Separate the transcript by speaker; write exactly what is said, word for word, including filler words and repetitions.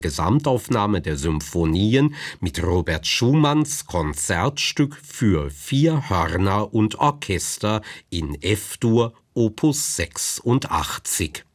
Speaker 1: Gesamtaufnahme der Symphonien mit Robert Schumanns Konzertstück für vier Hörner und Orchester in F-Dur Opus sechsundachtzig.